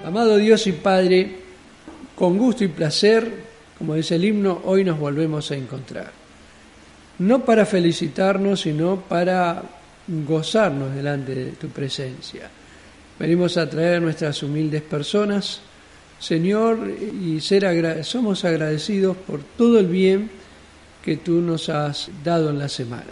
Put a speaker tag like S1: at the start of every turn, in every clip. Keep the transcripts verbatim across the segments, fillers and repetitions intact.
S1: Amado Dios y Padre, con gusto y placer, como dice el himno, hoy nos volvemos a encontrar. No para felicitarnos, sino para gozarnos delante de tu presencia. Venimos a traer nuestras humildes personas, Señor, y ser agra- somos agradecidos por todo el bien que tú nos has dado en la semana.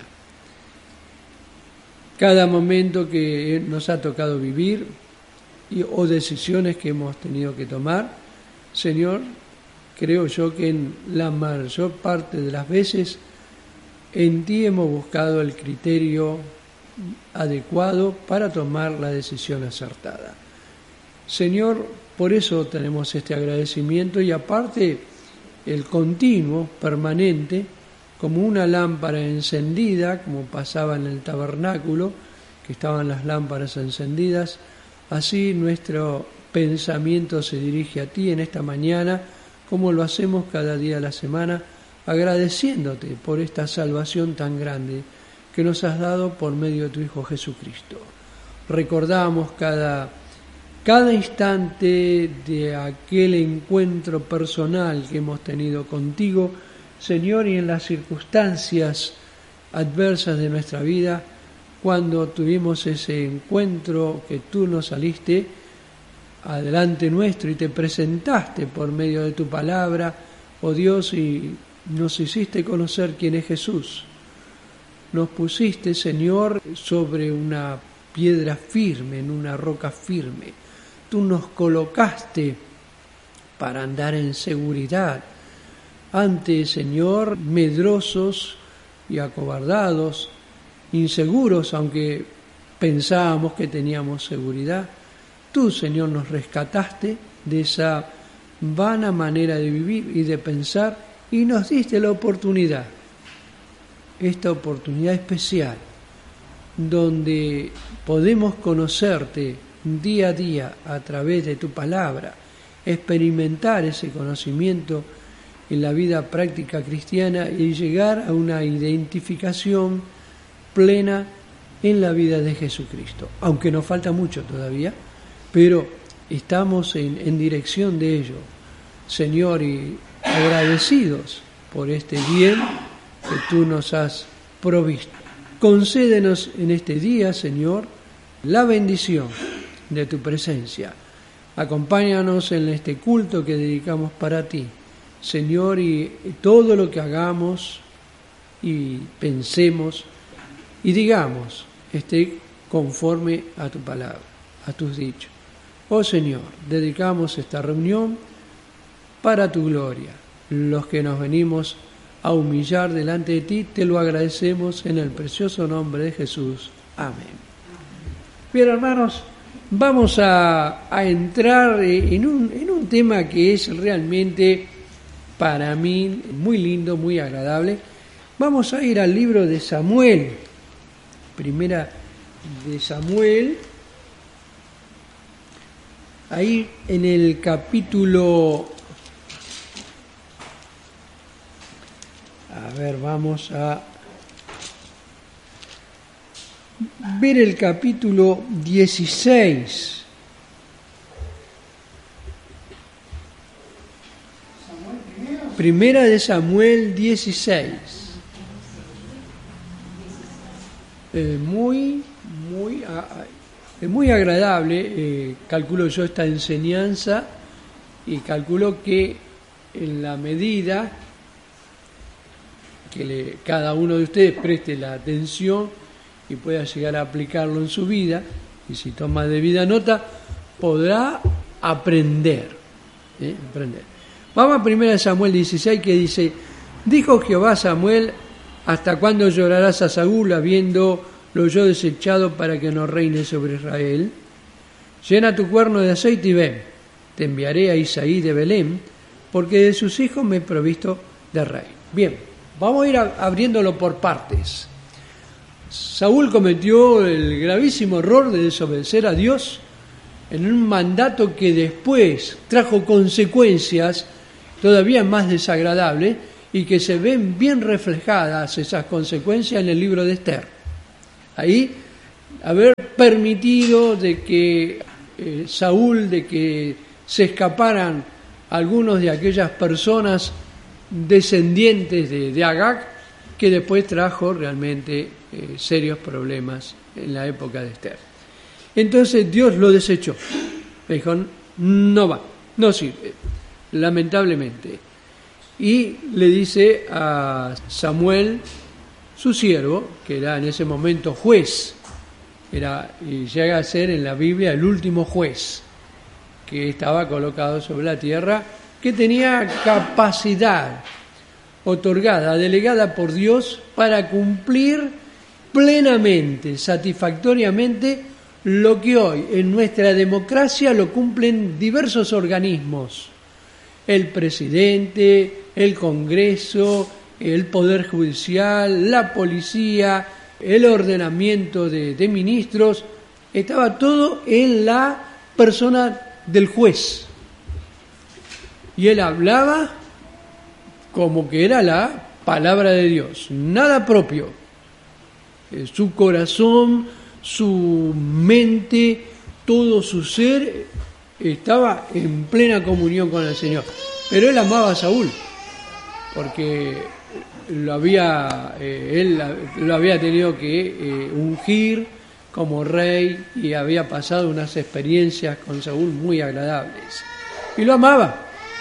S1: Cada momento que nos ha tocado vivir y, o decisiones que hemos tenido que tomar, Señor, creo yo que en la mayor parte de las veces en ti hemos buscado el criterio adecuado para tomar la decisión acertada. Señor, por eso tenemos este agradecimiento y aparte el continuo, permanente, como una lámpara encendida, como pasaba en el tabernáculo, que estaban las lámparas encendidas, así nuestro pensamiento se dirige a ti en esta mañana, como lo hacemos cada día de la semana, agradeciéndote por esta salvación tan grande que nos has dado por medio de tu Hijo Jesucristo. Recordamos cada, cada instante de aquel encuentro personal que hemos tenido contigo, Señor, y en las circunstancias adversas de nuestra vida, cuando tuvimos ese encuentro que tú nos saliste adelante nuestro y te presentaste por medio de tu palabra, oh Dios, y nos hiciste conocer quién es Jesús. Nos pusiste, Señor, sobre una piedra firme, en una roca firme. Tú nos colocaste para andar en seguridad ante, Señor, medrosos y acobardados, inseguros, aunque pensábamos que teníamos seguridad. Tú, Señor, nos rescataste de esa vana manera de vivir y de pensar y nos diste la oportunidad, esta oportunidad especial, donde podemos conocerte día a día a través de tu palabra, experimentar ese conocimiento en la vida práctica cristiana y llegar a una identificación plena en la vida de Jesucristo, aunque nos falta mucho todavía, pero estamos en, en dirección de ello, Señor, y agradecidos por este bien que tú nos has provisto. Concédenos en este día, Señor, la bendición de tu presencia. Acompáñanos en este culto que dedicamos para ti, Señor, y todo lo que hagamos y pensemos y digamos esté conforme a tu palabra, a tus dichos. Oh Señor, dedicamos esta reunión para tu gloria. Los que nos venimos a humillar delante de ti, te lo agradecemos en el precioso nombre de Jesús. Amén. Bien, hermanos, vamos a, a entrar en un, en un tema que es realmente para mí muy lindo, muy agradable. Vamos a ir al libro de Samuel, primera de Samuel, ahí en el capítulo, a ver, vamos a ver el capítulo dieciséis. Primera de Samuel dieciséis. Eh, muy, muy, eh, muy agradable, eh, calculo yo esta enseñanza y calculo que en la medida que le, cada uno de ustedes preste la atención y pueda llegar a aplicarlo en su vida, y si toma debida nota, podrá aprender. ¿eh? aprender. Vamos a primera de Samuel dieciséis, que dice: dijo Jehová a Samuel: ¿hasta cuándo llorarás a Saúl, habiéndolo yo desechado para que no reine sobre Israel? Llena tu cuerno de aceite y ven, te enviaré a Isaí de Belén, porque de sus hijos me he provisto de rey. Bien, vamos a ir abriéndolo por partes. Saúl cometió el gravísimo error de desobedecer a Dios en un mandato que después trajo consecuencias todavía más desagradables y que se ven bien reflejadas esas consecuencias en el libro de Esther. Ahí, haber permitido de que eh, Saúl de que se escaparan algunos de aquellas personas descendientes de, de Agag, que después trajo realmente eh, serios problemas en la época de Esther. Entonces Dios lo desechó. Le dijo, no va, no sirve, lamentablemente. Y le dice a Samuel, su siervo, que era en ese momento juez, era, y llega a ser en la Biblia el último juez que estaba colocado sobre la tierra, que tenía capacidad otorgada, delegada por Dios para cumplir plenamente, satisfactoriamente, lo que hoy en nuestra democracia lo cumplen diversos organismos: el presidente, el Congreso, el Poder Judicial, la policía, el ordenamiento de, de ministros. Estaba todo en la persona del juez. Y él hablaba como que era la palabra de Dios, nada propio. Eh, su corazón, su mente, todo su ser estaba en plena comunión con el Señor. Pero él amaba a Saúl, porque lo había, eh, él lo había tenido que eh, ungir como rey y había pasado unas experiencias con Saúl muy agradables. Y lo amaba,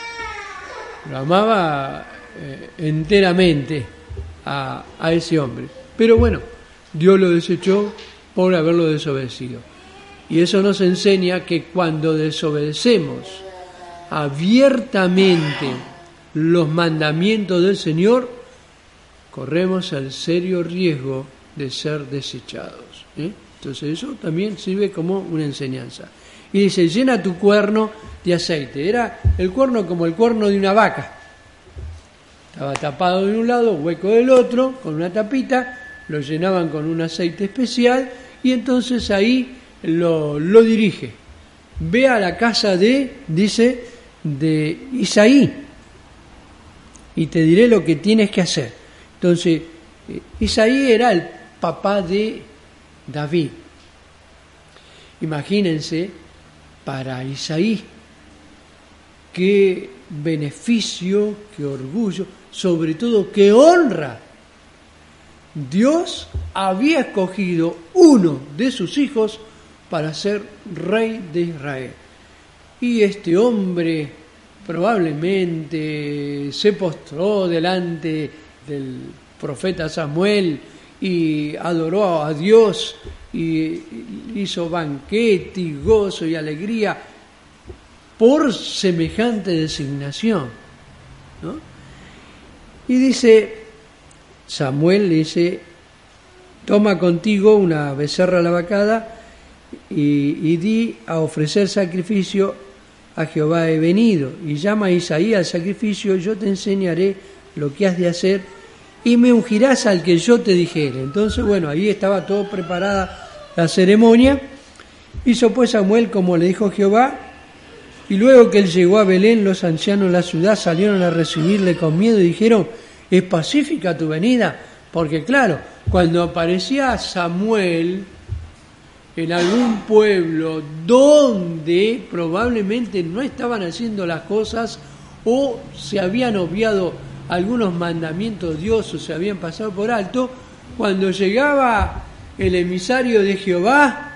S1: lo amaba eh, enteramente a, a ese hombre. Pero bueno, Dios lo desechó por haberlo desobedecido. Y eso nos enseña que cuando desobedecemos abiertamente los mandamientos del Señor, corremos el serio riesgo de ser desechados. ¿eh? Entonces eso también sirve como una enseñanza. Y dice, llena tu cuerno de aceite. Era el cuerno como el cuerno de una vaca. Estaba tapado de un lado, hueco del otro, con una tapita, lo llenaban con un aceite especial y entonces ahí lo, lo dirige. Ve a la casa de, dice, de Isaí y te diré lo que tienes que hacer. Entonces, Isaí era el papá de David. Imagínense, para Isaí, qué beneficio, qué orgullo, sobre todo qué honra. Dios había escogido uno de sus hijos para ser rey de Israel. Y este hombre probablemente se postró delante del profeta Samuel y adoró a Dios y hizo banquete y gozo y alegría por semejante designación, ¿no? Y dice, Samuel le dice, toma contigo una becerra lavacada y, y di a ofrecer sacrificio a Jehová he venido, y llama a Isaí al sacrificio, y yo te enseñaré lo que has de hacer, y me ungirás al que yo te dijere. Entonces, bueno, ahí estaba todo preparada la ceremonia. Hizo pues Samuel como le dijo Jehová, y luego que él llegó a Belén, los ancianos de la ciudad salieron a recibirle con miedo y dijeron, ¿es pacífica tu venida? Porque claro, cuando aparecía Samuel en algún pueblo donde probablemente no estaban haciendo las cosas o se habían obviado algunos mandamientos de Dios o se habían pasado por alto, cuando llegaba el emisario de Jehová,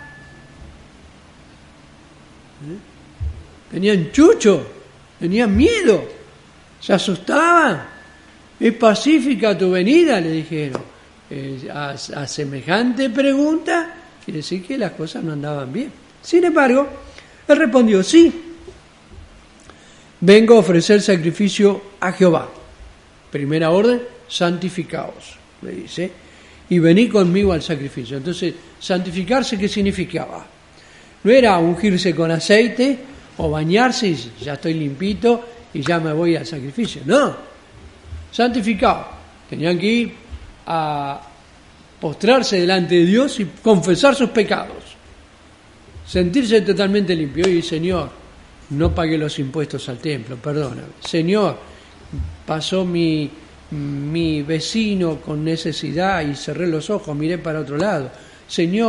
S1: ¿eh? tenían chucho, tenían miedo, se asustaban. ¿Es pacífica tu venida?, le dijeron. Eh, a, a semejante pregunta, quiere decir que las cosas no andaban bien. Sin embargo, él respondió, sí, vengo a ofrecer sacrificio a Jehová. Primera orden, santificaos, le dice, y venid conmigo al sacrificio. Entonces, santificarse, ¿qué significaba? No era ungirse con aceite o bañarse y ya estoy limpito y ya me voy al sacrificio. No, santificaos. Tenían que ir a postrarse delante de Dios y confesar sus pecados, sentirse totalmente limpio. Y Señor, no pagué los impuestos al templo, perdóname. Señor, pasó mi, mi vecino con necesidad y cerré los ojos, miré para otro lado. Señor,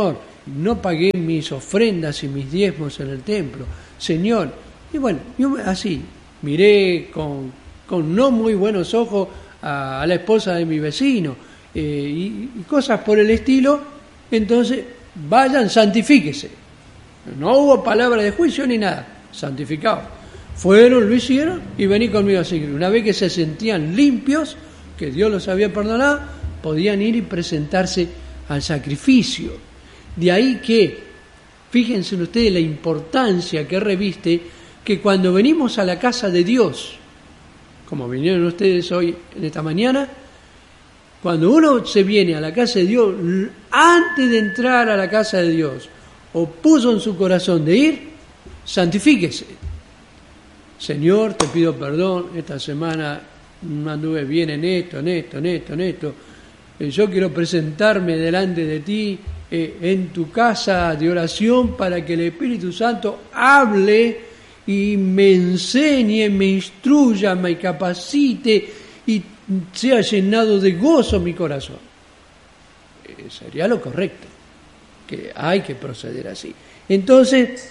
S1: no pagué mis ofrendas y mis diezmos en el templo, Señor. Y bueno, yo así miré con, con no muy buenos ojos a, a la esposa de mi vecino eh, y, y cosas por el estilo. Entonces, vayan, santifíquese. No hubo palabra de juicio ni nada, santificados. Fueron, lo hicieron y vení conmigo a seguir. Una vez que se sentían limpios, que Dios los había perdonado, podían ir y presentarse al sacrificio. De ahí que, fíjense ustedes la importancia que reviste, que cuando venimos a la casa de Dios, como vinieron ustedes hoy en esta mañana, cuando uno se viene a la casa de Dios, antes de entrar a la casa de Dios, o puso en su corazón de ir, santifíquese. Señor, te pido perdón, esta semana no anduve bien en esto, en esto, en esto, en esto. Yo quiero presentarme delante de ti eh, en tu casa de oración para que el Espíritu Santo hable y me enseñe, me instruya, me capacite y sea llenado de gozo mi corazón. Eh, sería lo correcto, que hay que proceder así. Entonces,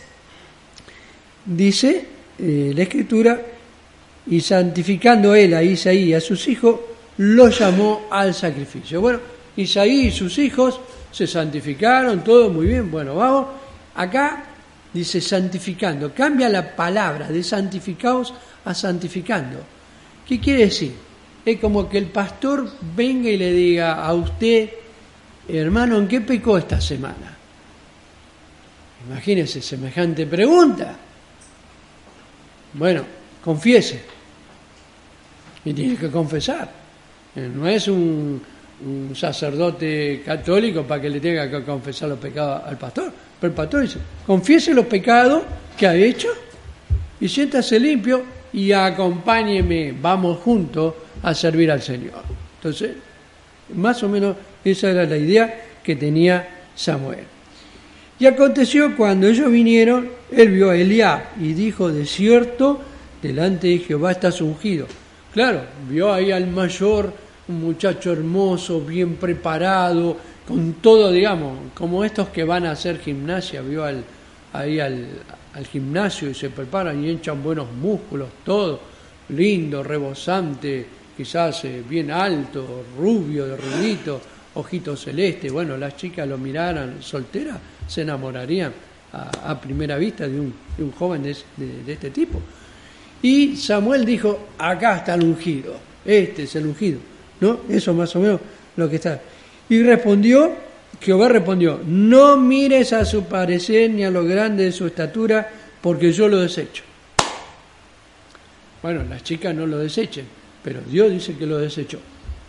S1: dice eh, la Escritura, y santificando él a Isaí y a sus hijos, los llamó al sacrificio. Bueno, Isaí y sus hijos se santificaron, todo muy bien. Bueno, vamos, acá dice santificando, cambia la palabra de santificados a santificando. ¿Qué quiere decir? Es como que el pastor venga y le diga a usted, hermano, ¿en qué pecó esta semana? Imagínese semejante pregunta. Bueno, confiese. Y tiene que confesar. No es un, un sacerdote católico para que le tenga que confesar los pecados al pastor. Pero el pastor dice, confiese los pecados que ha hecho y siéntase limpio y acompáñeme, vamos juntos a servir al Señor. Entonces, más o menos esa era la idea que tenía Samuel. Y aconteció cuando ellos vinieron, él vio a Eliab y dijo, de cierto, delante de Jehová estás ungido. Claro, vio ahí al mayor, un muchacho hermoso, bien preparado, con todo, digamos, como estos que van a hacer gimnasia, vio al, ahí al, al gimnasio y se preparan y echan buenos músculos, todo lindo, rebosante, quizás eh, bien alto, rubio, de rubito, ojitos celestes. Bueno, las chicas lo miraran, solteras, se enamorarían a, a primera vista de un, de un joven de, de, de este tipo. Y Samuel dijo, acá está el ungido, este es el ungido, ¿no? Eso más o menos lo que está. Y respondió, Jehová respondió, no mires a su parecer ni a lo grande de su estatura, porque yo lo desecho. Bueno, las chicas no lo desechen, pero Dios dice que lo desechó.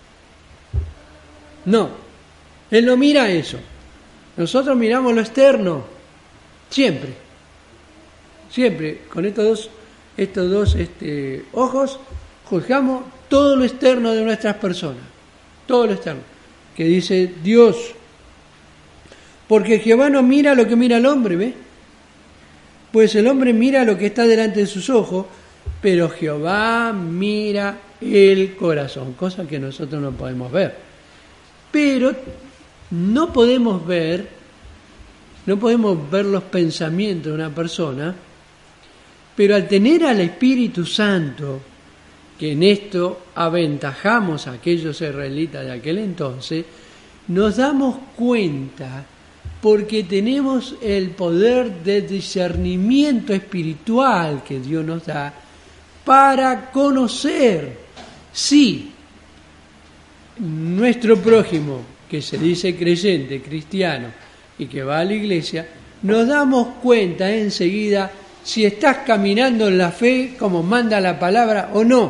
S1: No, Él no mira eso. Nosotros miramos lo externo, siempre, siempre, con estos dos Estos dos este, ojos, juzgamos todo lo externo de nuestras personas, todo lo externo, que dice Dios, porque Jehová no mira lo que mira el hombre, ¿ve? Pues el hombre mira lo que está delante de sus ojos, pero Jehová mira el corazón, cosa que nosotros no podemos ver. Pero no podemos ver, no podemos ver los pensamientos de una persona. Pero al tener al Espíritu Santo, que en esto aventajamos a aquellos israelitas de aquel entonces, nos damos cuenta porque tenemos el poder de discernimiento espiritual que Dios nos da para conocer si nuestro prójimo, que se dice creyente, cristiano y que va a la iglesia, nos damos cuenta enseguida si estás caminando en la fe como manda la palabra o no,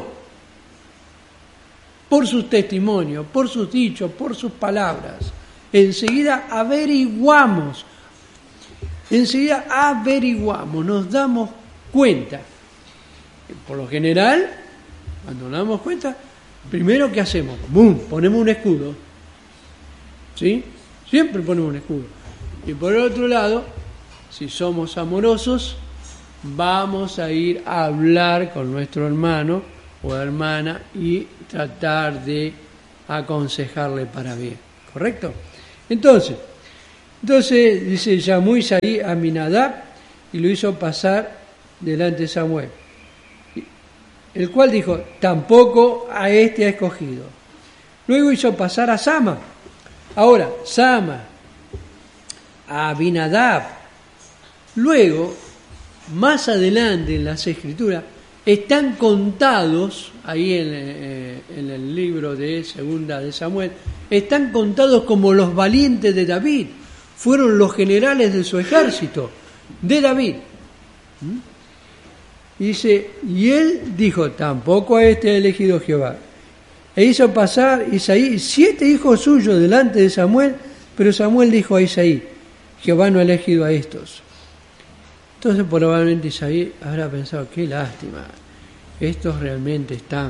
S1: por sus testimonios, por sus dichos, por sus palabras. Enseguida averiguamos, enseguida averiguamos, nos damos cuenta. Por lo general, cuando nos damos cuenta, primero ¿qué hacemos? ¡Bum! Ponemos un escudo, ¿sí? Siempre ponemos un escudo. Y por el otro lado, si somos amorosos, vamos a ir a hablar con nuestro hermano o hermana y tratar de aconsejarle para bien, ¿correcto? Entonces, Entonces, dice, llamó Isaí a Aminadab y lo hizo pasar delante de Samuel, el cual dijo, tampoco a este ha escogido. Luego hizo pasar a Sama. Ahora, Sama, a Aminadab. Luego, más adelante en las Escrituras, están contados, ahí en, eh, en el libro de Segunda de Samuel, están contados como los valientes de David. Fueron los generales de su ejército, de David. ¿Mm? Dice, y él dijo, tampoco a este ha elegido Jehová. E hizo pasar Isaí siete hijos suyos delante de Samuel, pero Samuel dijo a Isaí, Jehová no ha elegido a estos. Entonces probablemente Isaí habrá pensado, qué lástima, estos realmente están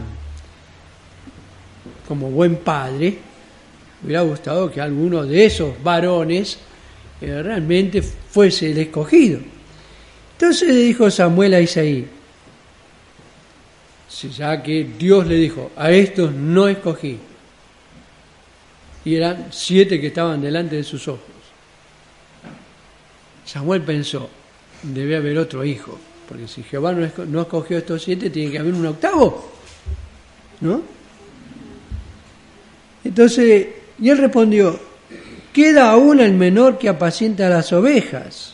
S1: como buen padre. Me hubiera gustado que alguno de esos varones eh, realmente fuese el escogido. Entonces le dijo Samuel a Isaí, ya que Dios le dijo, a estos no escogí. Y eran siete que estaban delante de sus ojos. Samuel pensó, debe haber otro hijo, porque si Jehová no, esco- no escogió a estos siete, tiene que haber un octavo, ¿no? Entonces, y él respondió, queda aún el menor que apacienta las ovejas.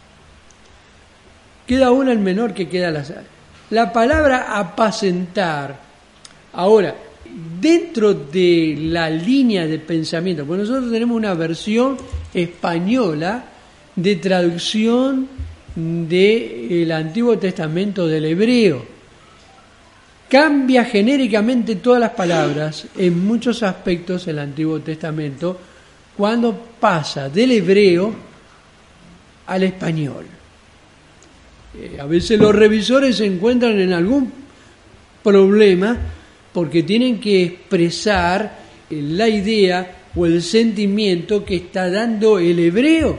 S1: Queda aún el menor que queda las... La palabra apacentar, ahora, dentro de la línea de pensamiento, porque nosotros tenemos una versión española de traducción del Antiguo Testamento del hebreo. Cambia genéricamente todas las palabras en muchos aspectos el Antiguo Testamento cuando pasa del hebreo al español. Eh, a veces los revisores se encuentran en algún problema porque tienen que expresar eh, la idea o el sentimiento que está dando el hebreo.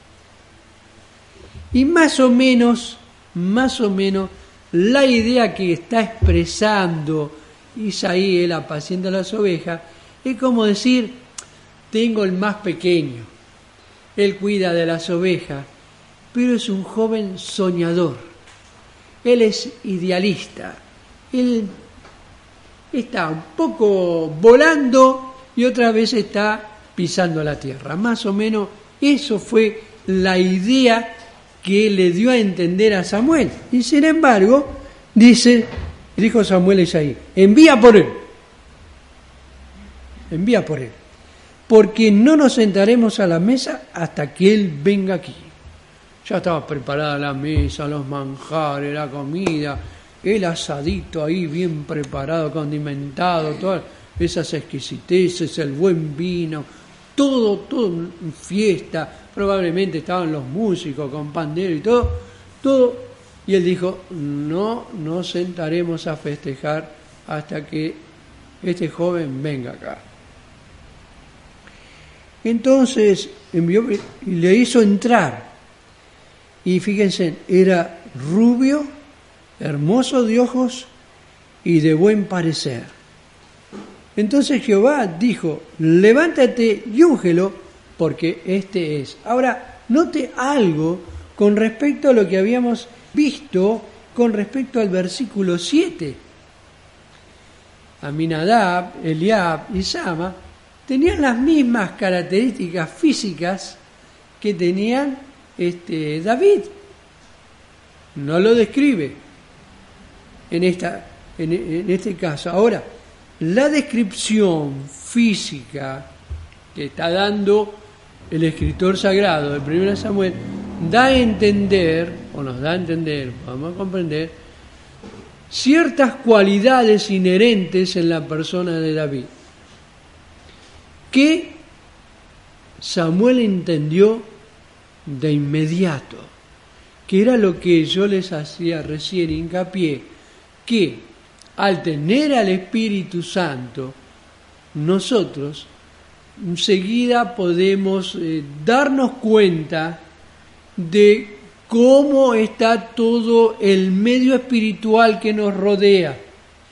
S1: Y más o menos, más o menos, la idea que está expresando Isaí, él apacienta las ovejas, es como decir, tengo el más pequeño, él cuida de las ovejas, pero es un joven soñador, él es idealista, él está un poco volando y otra vez está pisando la tierra. Más o menos eso fue la idea que le dio a entender a Samuel. Y sin embargo, dice, dijo Samuel a Isaí, envía por él, envía por él, porque no nos sentaremos a la mesa hasta que él venga aquí. Ya estaba preparada la mesa, los manjares, la comida, el asadito ahí bien preparado, condimentado, todas esas exquisiteces, el buen vino, todo, todo en fiesta. Probablemente estaban los músicos con pandero y todo, todo. Y él dijo, no nos sentaremos a festejar hasta que este joven venga acá. Entonces envió y le hizo entrar. Y fíjense, era rubio, hermoso de ojos y de buen parecer. Entonces Jehová dijo, levántate y úngelo, porque este es. Ahora, note algo con respecto a lo que habíamos visto con respecto al versículo siete. Aminadab, Eliab y Sama tenían las mismas características físicas que tenían este, David. No lo describe en, esta, en, en este caso. Ahora, la descripción física que está dando el escritor sagrado de primera Samuel da a entender, o nos da a entender, vamos a comprender, ciertas cualidades inherentes en la persona de David, que Samuel entendió de inmediato, que era lo que yo les hacía recién hincapié, que al tener al Espíritu Santo, nosotros enseguida podemos eh, darnos cuenta de cómo está todo el medio espiritual que nos rodea.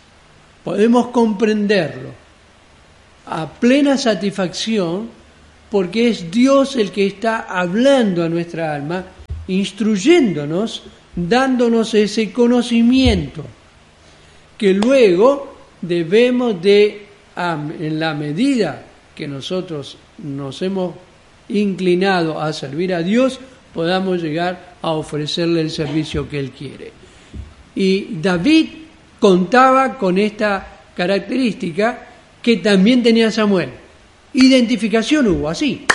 S1: Podemos comprenderlo a plena satisfacción porque es Dios el que está hablando a nuestra alma, instruyéndonos, dándonos ese conocimiento que luego debemos de, en la medida que nosotros nos hemos inclinado a servir a Dios, podamos llegar a ofrecerle el servicio que Él quiere. Y David contaba con esta característica que también tenía Samuel. Identificación hubo, así.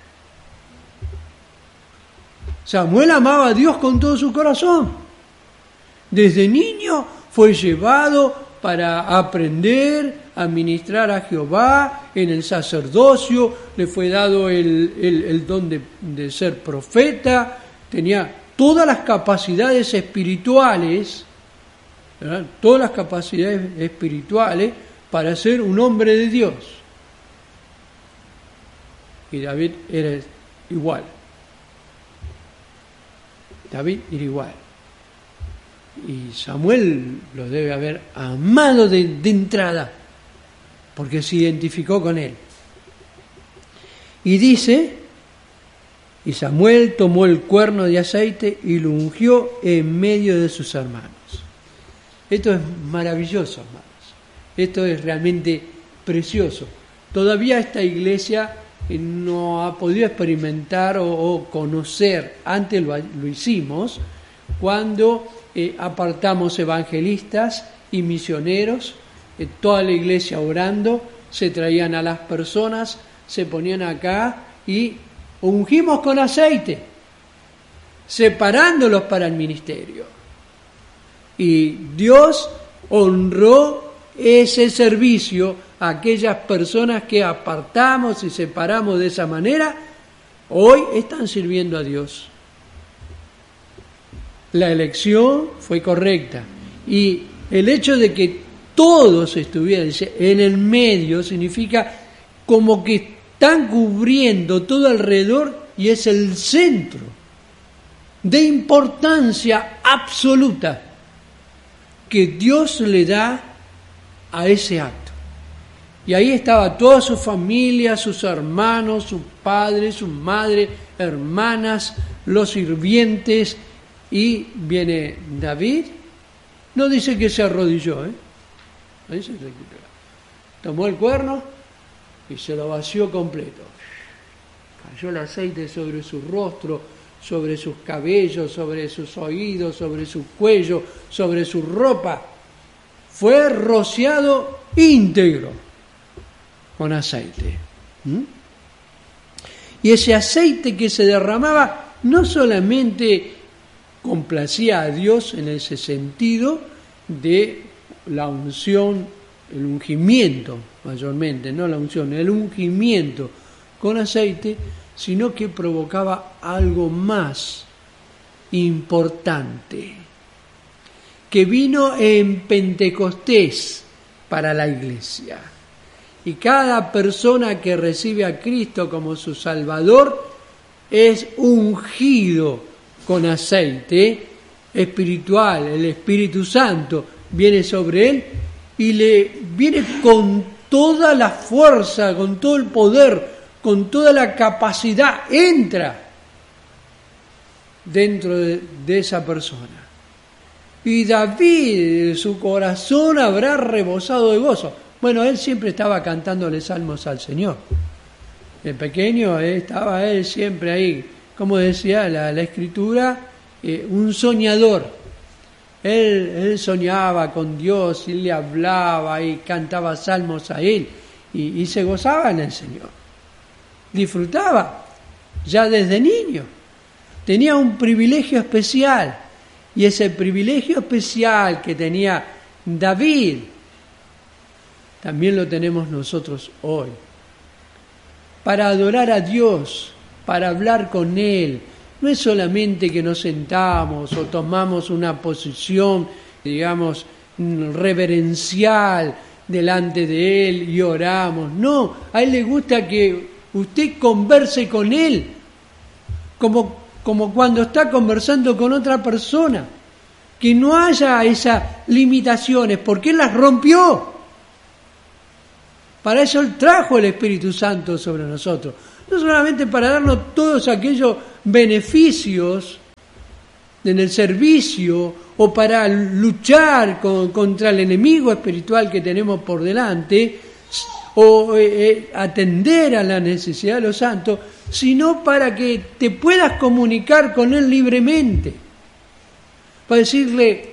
S1: Samuel amaba a Dios con todo su corazón. Desde niño fue llevado para aprender a ministrar a Jehová en el sacerdocio, le fue dado el, el, el don de, de ser profeta, tenía todas las capacidades espirituales, ¿verdad? Todas las capacidades espirituales para ser un hombre de Dios. Y David era igual. David era igual. Y Samuel lo debe haber amado de, de entrada, porque se identificó con él. Y dice, y Samuel tomó el cuerno de aceite y lo ungió en medio de sus hermanos. Esto es maravilloso, hermanos. Esto es realmente precioso. Todavía esta iglesia no ha podido experimentar o, o conocer, antes lo, lo hicimos, cuando eh, apartamos evangelistas y misioneros, eh, toda la iglesia orando, se traían a las personas, se ponían acá y ungimos con aceite, separándolos para el ministerio. Y Dios honró ese servicio a aquellas personas que apartamos y separamos de esa manera, hoy están sirviendo a Dios. La elección fue correcta y el hecho de que todos estuvieran en el medio significa como que están cubriendo todo alrededor y es el centro de importancia absoluta que Dios le da a ese acto. Y ahí estaba toda su familia, sus hermanos, sus padres, sus madres, hermanas, los sirvientes. Y viene David, no dice que se arrodilló, ¿eh? No dice que se tomó el cuerno y se lo vació completo. Cayó el aceite sobre su rostro, sobre sus cabellos, sobre sus oídos, sobre su cuello, sobre su ropa. Fue rociado íntegro con aceite. ¿Mm? Y ese aceite que se derramaba no solamente complacía a Dios en ese sentido de la unción, el ungimiento mayormente, no la unción, el ungimiento con aceite, sino que provocaba algo más importante, que vino en Pentecostés para la iglesia. Y cada persona que recibe a Cristo como su Salvador es ungido con aceite espiritual. El Espíritu Santo viene sobre él y le viene con toda la fuerza, con todo el poder, con toda la capacidad, entra dentro de, de esa persona. Y David, su corazón habrá rebosado de gozo. Bueno, él siempre estaba cantándole salmos al Señor. De pequeño eh, estaba él siempre ahí, como decía la, la Escritura, eh, un soñador. Él, él soñaba con Dios y le hablaba y cantaba salmos a él y, y se gozaba en el Señor. Disfrutaba ya desde niño. Tenía un privilegio especial y ese privilegio especial que tenía David también lo tenemos nosotros hoy. Para adorar a Dios, para hablar con Él. No es solamente que nos sentamos o tomamos una posición, digamos, reverencial delante de Él y oramos. No, a Él le gusta que usted converse con Él, como, como cuando está conversando con otra persona. Que no haya esas limitaciones, porque Él las rompió. Para eso Él trajo el Espíritu Santo sobre nosotros. no solamente para darnos todos aquellos beneficios en el servicio o para luchar con, contra el enemigo espiritual que tenemos por delante, o eh, atender a la necesidad de los santos, sino para que te puedas comunicar con Él libremente, para decirle: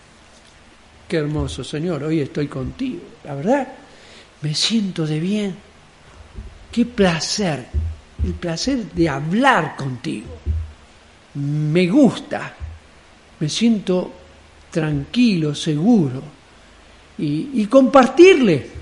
S1: qué hermoso, Señor, hoy estoy contigo, la verdad, me siento de bien, qué placer, el placer de hablar contigo, me gusta, me siento tranquilo, seguro, y, y compartirle,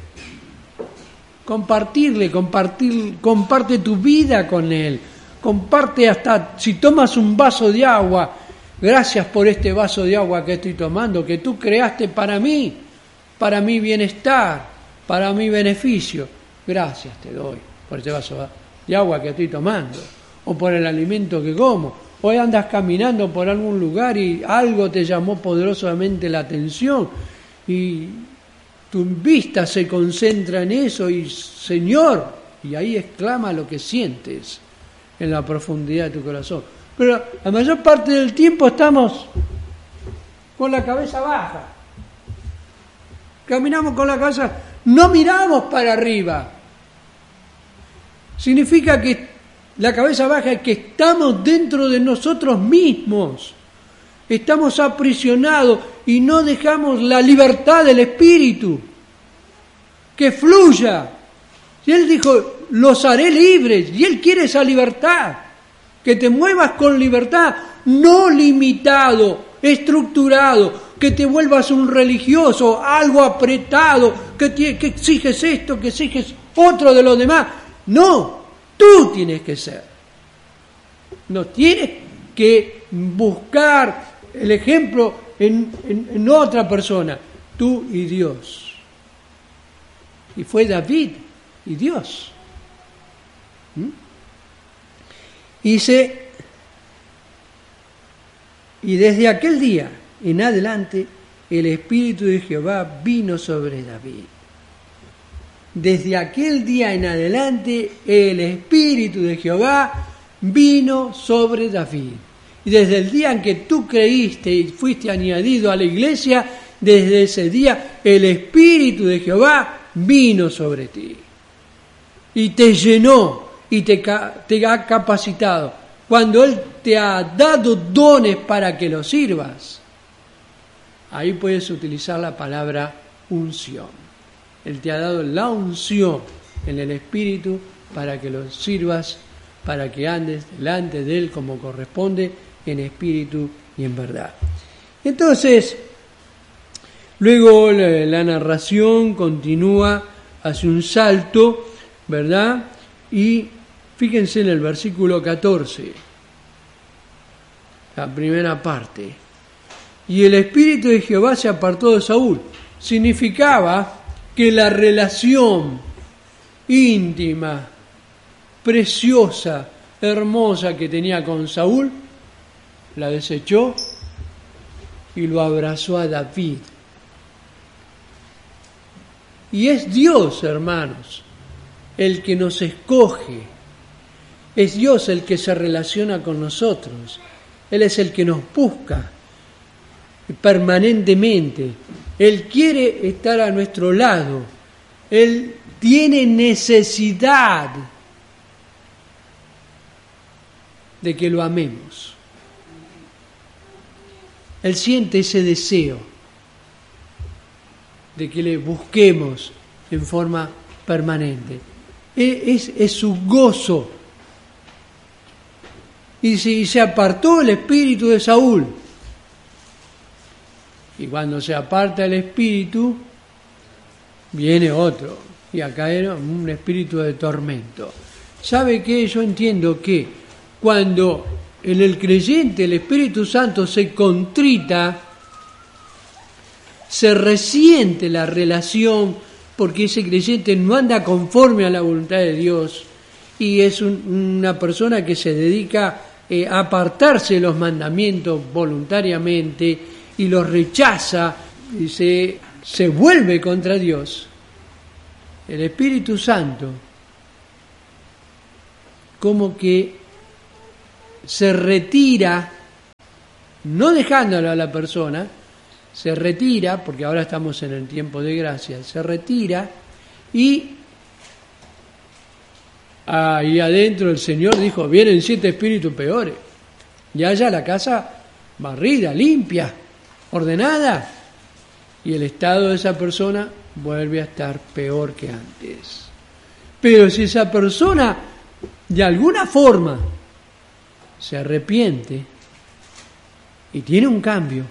S1: compartirle, compartir, comparte tu vida con Él, comparte hasta si tomas un vaso de agua, gracias por este vaso de agua que estoy tomando, que tú creaste para mí, para mi bienestar, para mi beneficio, gracias te doy por este vaso de agua que estoy tomando, o por el alimento que como. Hoy andas caminando por algún lugar y algo te llamó poderosamente la atención y tu vista se concentra en eso y Señor, y ahí exclama lo que sientes en la profundidad de tu corazón. Pero la mayor parte del tiempo estamos con la cabeza baja. Caminamos con la cabeza, no miramos para arriba. Significa que la cabeza baja es que estamos dentro de nosotros mismos. Estamos aprisionados y no dejamos la libertad del Espíritu que fluya. Y Él dijo, los haré libres, y Él quiere esa libertad, que te muevas con libertad, no limitado, estructurado, que te vuelvas un religioso, algo apretado, que, te, que exiges esto, que exiges otro de los demás. No, tú tienes que ser. No tienes que buscar el ejemplo en, en, en otra persona, tú y Dios. Y fue David y Dios. ¿Mm? Y, se, y desde aquel día en adelante el Espíritu de Jehová vino sobre David. Desde aquel día en adelante el Espíritu de Jehová vino sobre David. Y desde el día en que tú creíste y fuiste añadido a la iglesia, desde ese día el Espíritu de Jehová vino sobre ti. Y te llenó y te, te ha capacitado. Cuando Él te ha dado dones para que los sirvas, ahí puedes utilizar la palabra unción. Él te ha dado la unción en el Espíritu para que los sirvas, para que andes delante de Él como corresponde, en espíritu y en verdad. Entonces, luego la, la narración continúa, hace un salto, ¿verdad? Y fíjense en el versículo catorce, la primera parte. Y el Espíritu de Jehová se apartó de Saúl. Significaba que la relación íntima, preciosa, hermosa que tenía con Saúl, la desechó y lo abrazó a David. Y es Dios, hermanos, el que nos escoge. Es Dios el que se relaciona con nosotros. Él es el que nos busca permanentemente. Él quiere estar a nuestro lado. Él tiene necesidad de que lo amemos. Él siente ese deseo de que le busquemos en forma permanente. Es, es su gozo. Y se, y se apartó el espíritu de Saúl. Y cuando se aparta el espíritu, viene otro. Y acá era un espíritu de tormento. ¿Sabe qué? Yo entiendo que cuando en el creyente el Espíritu Santo se contrita, se resiente la relación, porque ese creyente no anda conforme a la voluntad de Dios y es un, una persona que se dedica eh, a apartarse de los mandamientos voluntariamente y los rechaza y se, se vuelve contra Dios. El Espíritu Santo como que se retira, no dejándolo a la persona, se retira, porque ahora estamos en el tiempo de gracia, se retira y ahí adentro el Señor dijo, vienen siete espíritus peores, y haya la casa barrida, limpia, ordenada, y el estado de esa persona vuelve a estar peor que antes. Pero si esa persona de alguna forma se arrepiente y tiene un cambio,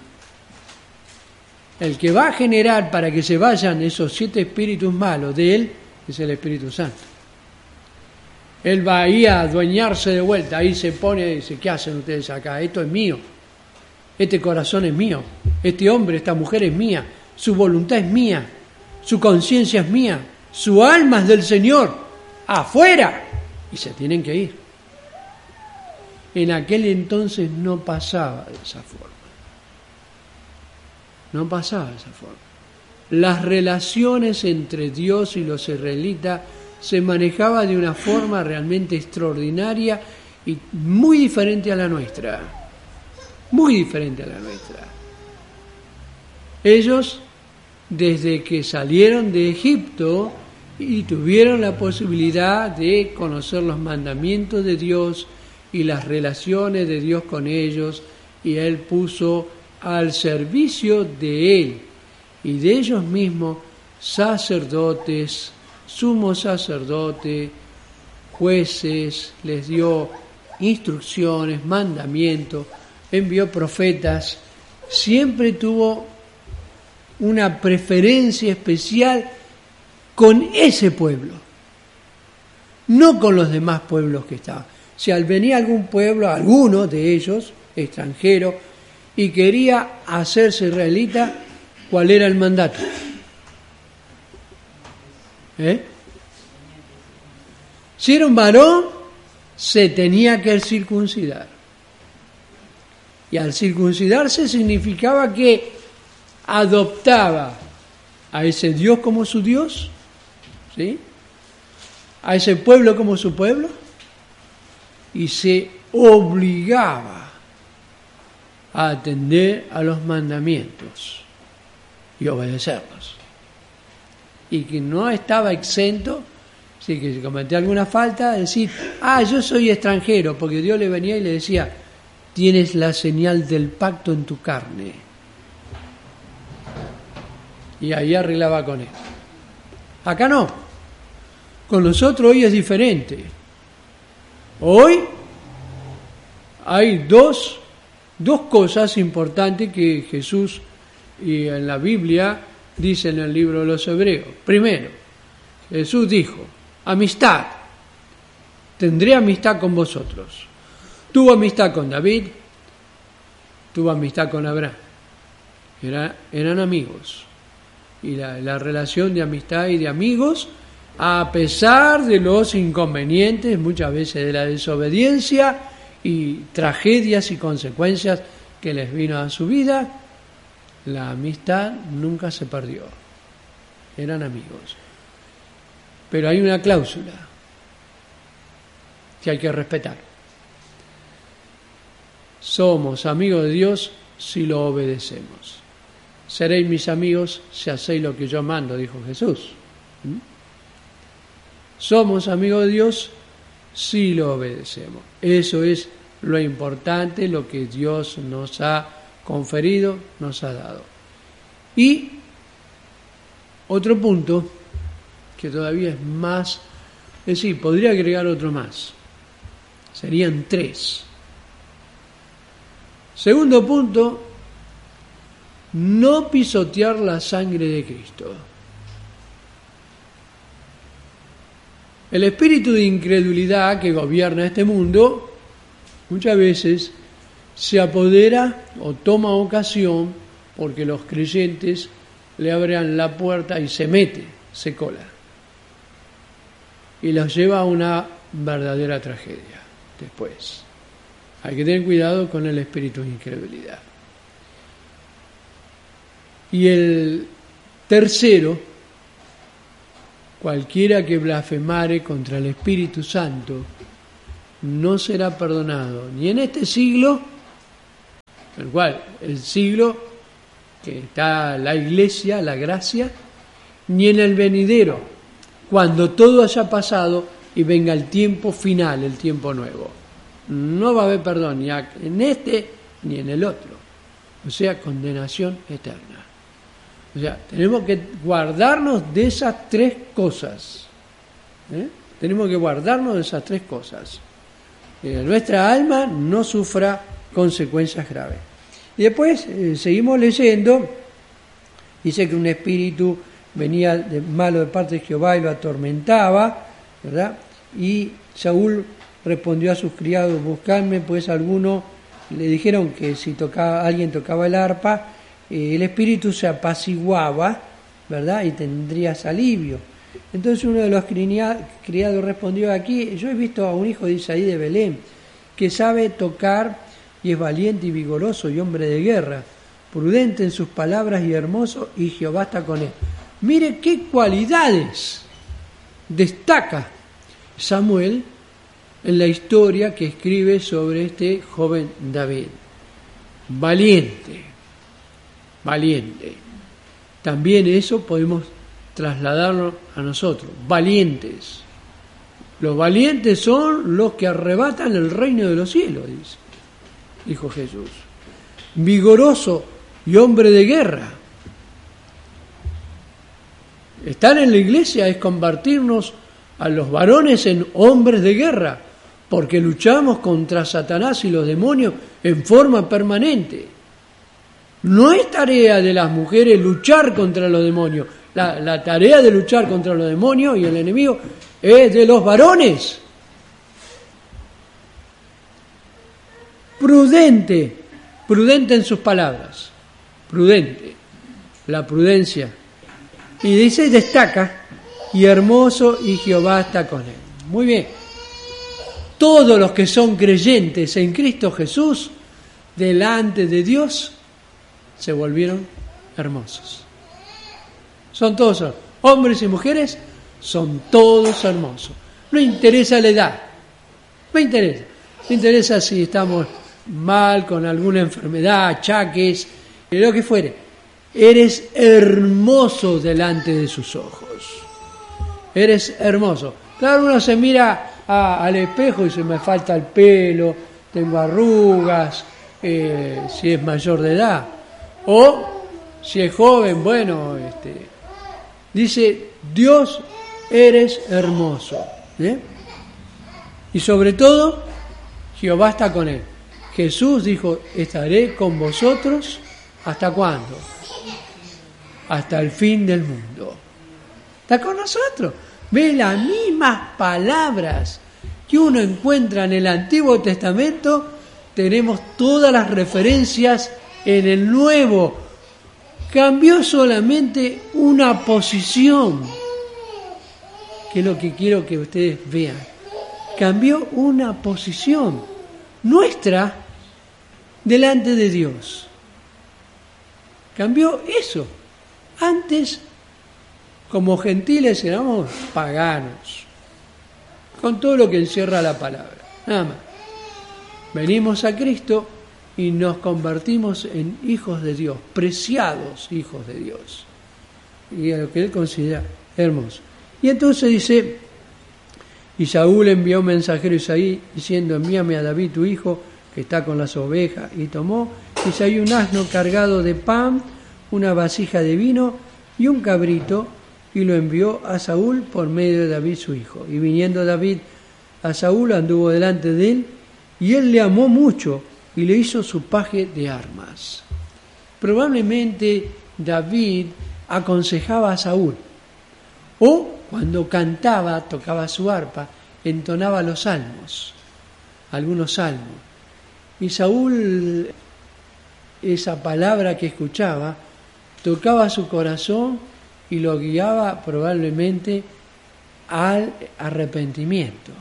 S1: el que va a generar para que se vayan esos siete espíritus malos de él es el Espíritu Santo. Él va ahí a adueñarse de vuelta, ahí se pone y dice, ¿qué hacen ustedes acá? Esto es mío, este corazón es mío, este hombre, esta mujer es mía, su voluntad es mía, su conciencia es mía, su alma es del Señor, afuera, y se tienen que ir. En aquel entonces no pasaba de esa forma. No pasaba de esa forma. Las relaciones entre Dios y los israelitas se manejaban de una forma realmente extraordinaria y muy diferente a la nuestra. Muy diferente a la nuestra. Ellos, desde que salieron de Egipto y tuvieron la posibilidad de conocer los mandamientos de Dios y las relaciones de Dios con ellos, y Él puso al servicio de Él y de ellos mismos sacerdotes, sumo sacerdote, jueces, les dio instrucciones, mandamientos, envió profetas, siempre tuvo una preferencia especial con ese pueblo, no con los demás pueblos que estaban. Si al venía algún pueblo, alguno de ellos, extranjero, y quería hacerse israelita, ¿cuál era el mandato? ¿Eh? Si era un varón, se tenía que circuncidar. Y al circuncidarse significaba que adoptaba a ese Dios como su Dios, ¿sí? A ese pueblo como su pueblo, y se obligaba a atender a los mandamientos y obedecerlos. Y que no estaba exento, si que cometía alguna falta, decir, ah, yo soy extranjero, porque Dios le venía y le decía, tienes la señal del pacto en tu carne. Y ahí arreglaba con él. Acá no. Con nosotros hoy es diferente. Hoy hay dos Dos cosas importantes que Jesús y en la Biblia dice en el libro de los Hebreos. Primero, Jesús dijo, amistad, tendré amistad con vosotros. Tuvo amistad con David, tuvo amistad con Abraham. Era, eran amigos. Y la, la relación de amistad y de amigos, a pesar de los inconvenientes, muchas veces de la desobediencia, y tragedias y consecuencias que les vino a su vida, la amistad nunca se perdió. Eran amigos. Pero hay una cláusula que hay que respetar. Somos amigos de Dios si lo obedecemos. Seréis mis amigos si hacéis lo que yo mando, dijo Jesús. ¿Mm? Somos amigos de Dios si lo obedecemos. Eso es lo importante, lo que Dios nos ha conferido, nos ha dado. Y otro punto, que todavía es más, es decir, podría agregar otro más. Serían tres. Segundo punto, no pisotear la sangre de Cristo. El espíritu de incredulidad que gobierna este mundo muchas veces se apodera o toma ocasión porque los creyentes le abren la puerta y se mete, se cola. Y los lleva a una verdadera tragedia después. Hay que tener cuidado con el espíritu de incredulidad. Y el tercero, cualquiera que blasfemare contra el Espíritu Santo no será perdonado ni en este siglo, el cual el siglo que está la iglesia, la gracia, ni en el venidero, cuando todo haya pasado y venga el tiempo final, el tiempo nuevo. No va a haber perdón ni en este ni en el otro. O sea, condenación eterna. O sea, tenemos que guardarnos de esas tres cosas. ¿Eh? Tenemos que guardarnos de esas tres cosas. Que nuestra alma no sufra consecuencias graves. Y después eh, seguimos leyendo. Dice que un espíritu venía de malo de parte de Jehová y lo atormentaba, ¿verdad? Y Saúl respondió a sus criados: buscadme pues alguno. Le dijeron que si tocaba, alguien tocaba el arpa, eh, el espíritu se apaciguaba, ¿verdad? Y tendrías alivio. Entonces uno de los criados respondió: aquí yo he visto a un hijo de Isaí de Belén, que sabe tocar y es valiente y vigoroso y hombre de guerra, prudente en sus palabras y hermoso, y Jehová está con él. Mire qué cualidades destaca Samuel en la historia que escribe sobre este joven David. Valiente, valiente. También eso podemos trasladarlo a nosotros, valientes. Los valientes son los que arrebatan el reino de los cielos, dice, dijo Jesús. Vigoroso y hombre de guerra. Estar en la iglesia es convertirnos a los varones en hombres de guerra, porque luchamos contra Satanás y los demonios en forma permanente. No es tarea de las mujeres luchar contra los demonios. La, la tarea de luchar contra los demonios y el enemigo es de los varones. Prudente, prudente en sus palabras, prudente, la prudencia. Y dice, destaca, y hermoso, y Jehová está con él. Muy bien. Todos los que son creyentes en Cristo Jesús, delante de Dios, se volvieron hermosos. Son todos, hombres y mujeres, son todos hermosos. No interesa la edad, no interesa. No interesa si estamos mal, con alguna enfermedad, achaques, lo que fuere. Eres hermoso delante de sus ojos. Eres hermoso. Claro, uno se mira a, al espejo y se me falta el pelo, tengo arrugas, eh, si es mayor de edad. O si es joven, bueno, este, dice, Dios, eres hermoso. ¿Eh? Y sobre todo, Jehová está con él. Jesús dijo, estaré con vosotros, ¿hasta cuándo? Hasta el fin del mundo. Está con nosotros. Ve las mismas palabras que uno encuentra en el Antiguo Testamento, tenemos todas las referencias en el Nuevo. Cambió solamente una posición, que es lo que quiero que ustedes vean. Cambió una posición nuestra delante de Dios. Cambió eso. Antes, como gentiles, éramos paganos, con todo lo que encierra la palabra. Nada más. Venimos a Cristo y nos convertimos en hijos de Dios, preciados hijos de Dios. Y a lo que Él considera hermoso. Y entonces dice, y Saúl envió un mensajero a Isaí, diciendo, envíame a David tu hijo, que está con las ovejas. Y tomó Isaí un asno cargado de pan, una vasija de vino y un cabrito, y lo envió a Saúl por medio de David su hijo. Y viniendo David a Saúl, anduvo delante de él, y él le amó mucho, y le hizo su paje de armas. Probablemente David aconsejaba a Saúl, o cuando cantaba, tocaba su arpa, entonaba los salmos, algunos salmos. Y Saúl, esa palabra que escuchaba, tocaba su corazón y lo guiaba probablemente al arrepentimiento.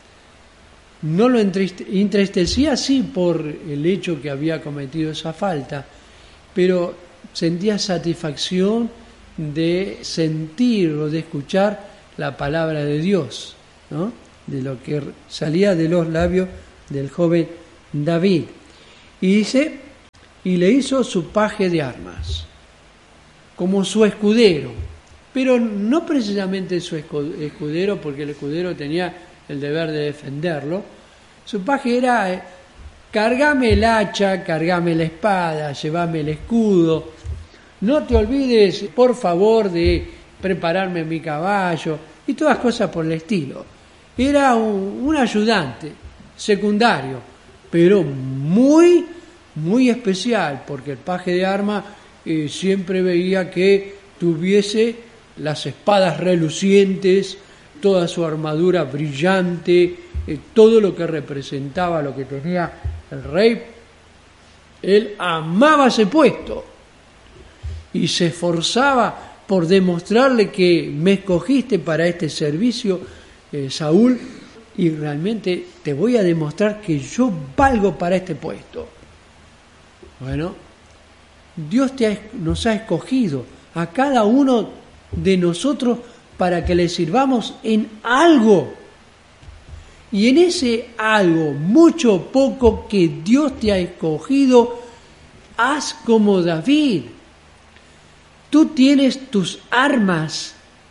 S1: No lo entristecía, sí, por el hecho que había cometido esa falta, pero sentía satisfacción de sentir o de escuchar la palabra de Dios, ¿no? de lo que salía de los labios del joven David. Y dice, y le hizo su paje de armas, como su escudero, pero no precisamente su escudero, porque el escudero tenía el deber de defenderlo. Su paje era, eh, cargame el hacha, cargame la espada, llevame el escudo, no te olvides, por favor, de prepararme mi caballo, y todas cosas por el estilo. Era un, un ayudante secundario, pero muy, muy especial, porque el paje de armas eh, siempre veía que tuviese las espadas relucientes, toda su armadura brillante, eh, todo lo que representaba lo que tenía el rey. Él amaba ese puesto y se esforzaba por demostrarle que me escogiste para este servicio, eh, Saúl, y realmente te voy a demostrar que yo valgo para este puesto. Bueno, Dios te ha, nos ha escogido a cada uno de nosotros para que le sirvamos en algo. Y en ese algo, mucho o poco que Dios te ha escogido, haz como David. Tú tienes tus armas.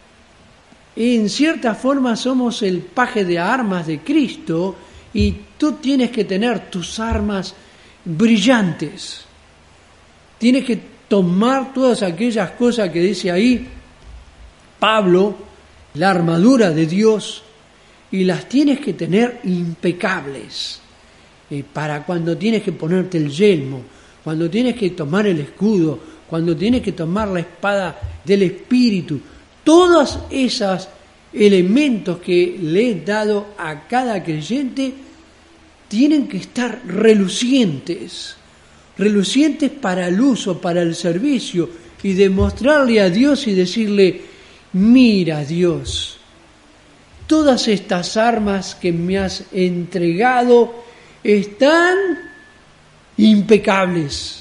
S1: En cierta forma somos el paje de armas de Cristo y tú tienes que tener tus armas brillantes. Tienes que tomar todas aquellas cosas que dice ahí Pablo, la armadura de Dios, y las tienes que tener impecables. Eh, para cuando tienes que ponerte el yelmo, cuando tienes que tomar el escudo, cuando tienes que tomar la espada del Espíritu, todos esos elementos que le he dado a cada creyente tienen que estar relucientes, relucientes para el uso, para el servicio, y demostrarle a Dios y decirle, mira Dios, todas estas armas que me has entregado están impecables,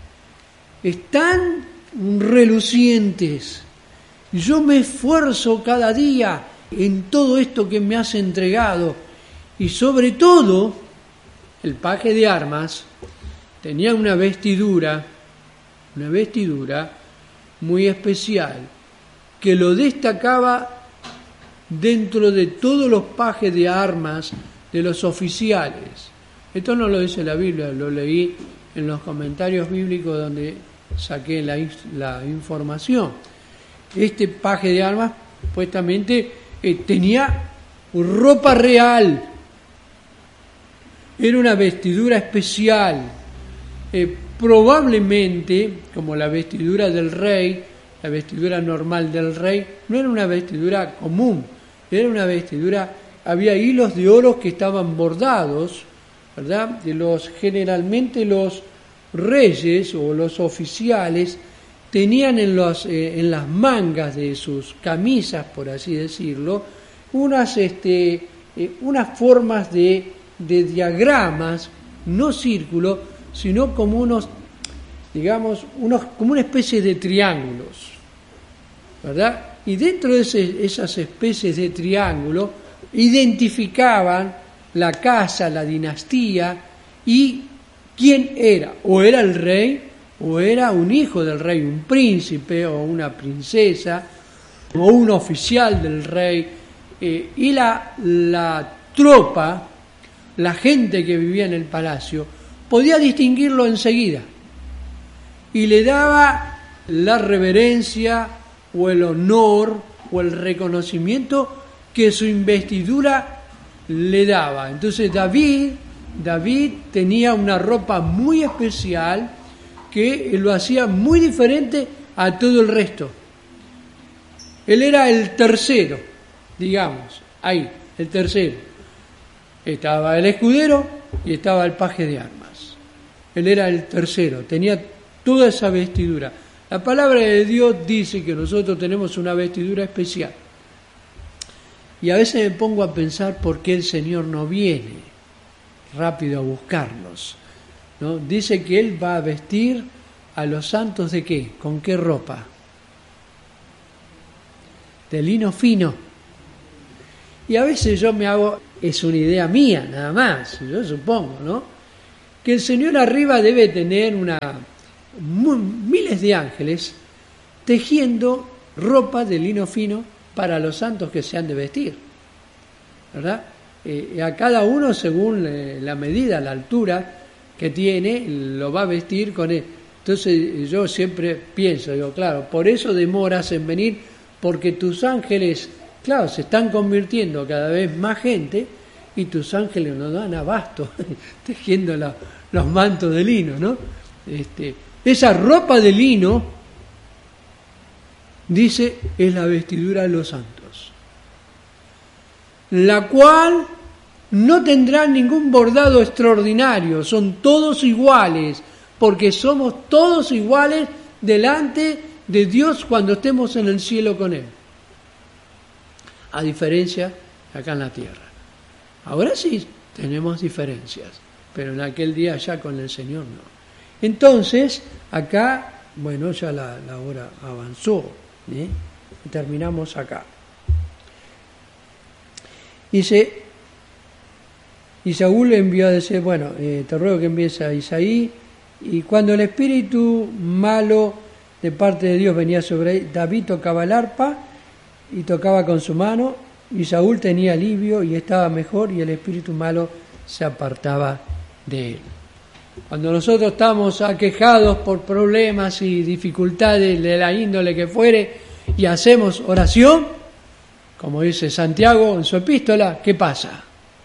S1: están relucientes. Yo me esfuerzo cada día en todo esto que me has entregado. Y sobre todo, el paje de armas tenía una vestidura, una vestidura muy especial, que lo destacaba dentro de todos los pajes de armas de los oficiales. Esto no lo dice la Biblia, lo leí en los comentarios bíblicos donde saqué la, la información. Este paje de armas, supuestamente, eh, tenía ropa real, era una vestidura especial, eh, probablemente, como la vestidura del rey, la vestidura normal del rey, no era una vestidura común, era una vestidura, había hilos de oro que estaban bordados, ¿verdad? De los, generalmente los reyes o los oficiales tenían en, los, eh, en las mangas de sus camisas, por así decirlo, unas, este, eh, unas formas de, de diagramas, no círculos, sino como unos, digamos, unos, como una especie de triángulos, ¿verdad? Y dentro de ese, esas especies de triángulos identificaban la casa, la dinastía y quién era, o era el rey, o era un hijo del rey, un príncipe o una princesa, o un oficial del rey, eh, y la, la tropa, la gente que vivía en el palacio, podía distinguirlo enseguida, y le daba la reverencia, o el honor, o el reconocimiento que su investidura le daba. Entonces David, David tenía una ropa muy especial, que lo hacía muy diferente a todo el resto. Él era el tercero, digamos, ahí, el tercero. Estaba el escudero y estaba el paje de armas. Él era el tercero, tenía toda esa vestidura. La palabra de Dios dice que nosotros tenemos una vestidura especial. Y a veces me pongo a pensar por qué el Señor no viene rápido a buscarnos, ¿no? Dice que Él va a vestir a los santos ¿de qué? ¿Con qué ropa? De lino fino. Y a veces yo me hago, es una idea mía nada más, yo supongo, ¿no? Que el Señor arriba debe tener una muy, miles de ángeles tejiendo ropa de lino fino para los santos que se han de vestir, ¿verdad? Eh, a cada uno según eh, la medida, la altura que tiene, lo va a vestir con él. Entonces yo siempre pienso, digo, claro, por eso demoras en venir, porque tus ángeles, claro, se están convirtiendo cada vez más gente y tus ángeles no dan abasto tejiendo la, los mantos de lino, ¿no? Este, esa ropa de lino, dice, es la vestidura de los santos, la cual no tendrá ningún bordado extraordinario, son todos iguales, porque somos todos iguales delante de Dios cuando estemos en el cielo con Él, a diferencia de acá en la tierra. Ahora sí tenemos diferencias, pero en aquel día ya con el Señor no. Entonces, acá, bueno, ya la, la hora avanzó, ¿eh? Y terminamos acá. Dice, y Saúl le envió a decir, bueno, eh, te ruego que envíes a Isaí, y cuando el espíritu malo de parte de Dios venía sobre David, tocaba el arpa y tocaba con su mano, y Saúl tenía alivio y estaba mejor, y el espíritu malo se apartaba de él. Cuando nosotros estamos aquejados por problemas y dificultades de la índole que fuere y hacemos oración, como dice Santiago en su epístola, ¿qué pasa?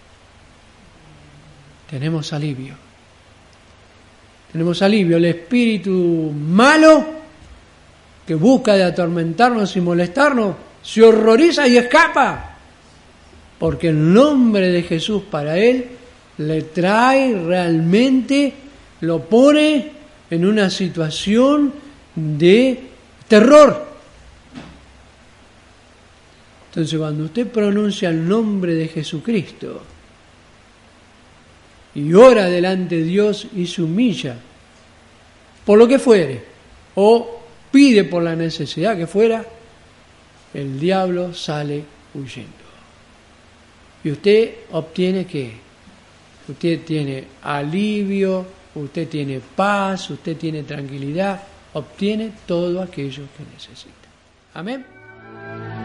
S1: Tenemos alivio. Tenemos alivio. El espíritu malo que busca de atormentarnos y molestarnos se horroriza y escapa, porque el nombre de Jesús para él le trae realmente, lo pone en una situación de terror. Entonces, cuando usted pronuncia el nombre de Jesucristo y ora delante de Dios y se humilla por lo que fuere, o pide por la necesidad que fuera, el diablo sale huyendo. Y usted obtiene ¿qué? Usted tiene alivio, usted tiene paz, usted tiene tranquilidad, obtiene todo aquello que necesita. Amén.